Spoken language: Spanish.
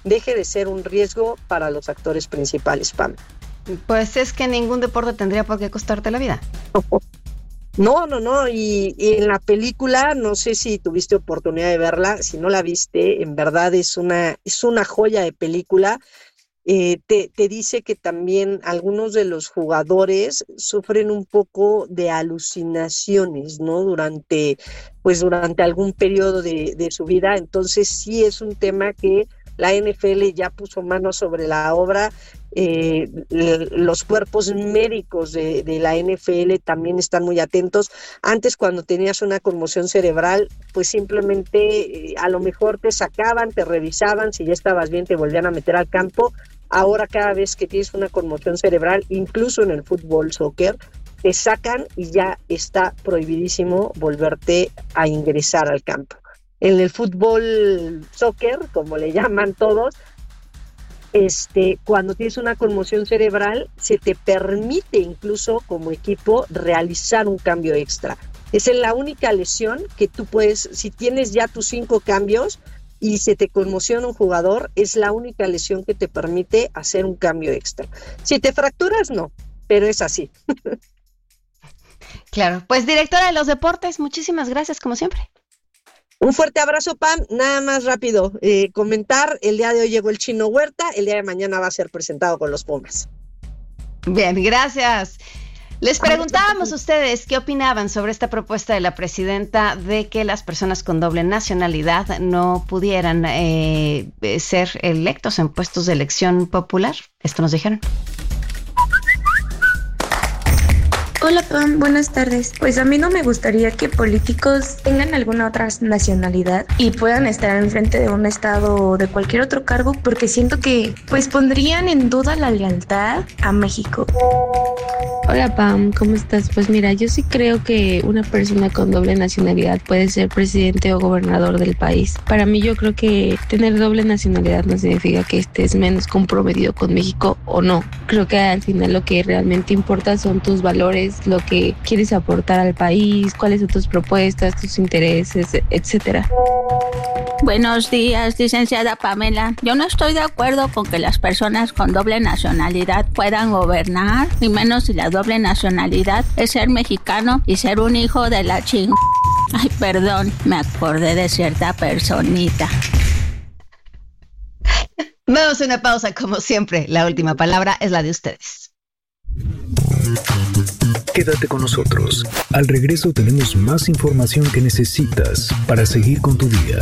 deje de ser un riesgo para los actores principales, Pam. Pues es que ningún deporte tendría por qué costarte la vida. No, y en la película, no sé si tuviste oportunidad de verla, si no la viste, en verdad es una joya de película. Te dice que también algunos de los jugadores sufren un poco de alucinaciones, ¿no? Durante algún periodo de su vida. Entonces sí es un tema que la NFL ya puso manos sobre la obra. Los cuerpos médicos de la NFL también están muy atentos. Antes, cuando tenías una conmoción cerebral, pues simplemente a lo mejor te sacaban, te revisaban, si ya estabas bien te volvían a meter al campo. Ahora cada vez que tienes una conmoción cerebral, incluso en el fútbol, soccer, te sacan y ya está prohibidísimo volverte a ingresar al campo. En el fútbol soccer, como le llaman todos, cuando tienes una conmoción cerebral, se te permite incluso como equipo realizar un cambio extra. Esa es la única lesión que tú puedes, si tienes ya tus 5 cambios y se te conmociona un jugador, es la única lesión que te permite hacer un cambio extra. Si te fracturas, no, pero es así. Claro, pues directora de los deportes, muchísimas gracias como siempre. Un fuerte abrazo, Pam. Nada más rápido, comentar, el día de hoy llegó el Chino Huerta, el día de mañana va a ser presentado con los Pumas. Bien, gracias. Les preguntábamos a ustedes qué opinaban sobre esta propuesta de la presidenta de que las personas con doble nacionalidad no pudieran ser electos en puestos de elección popular. Esto nos dijeron. Hola Pam, buenas tardes. Pues a mí no me gustaría que políticos tengan alguna otra nacionalidad y puedan estar enfrente de un estado o de cualquier otro cargo, porque siento que pues pondrían en duda la lealtad a México. Hola Pam, ¿cómo estás? Pues mira, yo sí creo que una persona con doble nacionalidad puede ser presidente o gobernador del país. Para mí yo creo que tener doble nacionalidad no significa que estés menos comprometido con México o no. Creo que al final lo que realmente importa son tus valores, lo que quieres aportar al país, cuáles son tus propuestas, tus intereses, etcétera. Buenos días, licenciada Pamela. Yo no estoy de acuerdo con que las personas con doble nacionalidad puedan gobernar, y menos si la doble nacionalidad es ser mexicano y ser un hijo de la ching... Ay, perdón, me acordé de cierta personita. Vamos a una pausa, como siempre. La última palabra es la de ustedes. Quédate con nosotros. Al regreso tenemos más información que necesitas para seguir con tu día.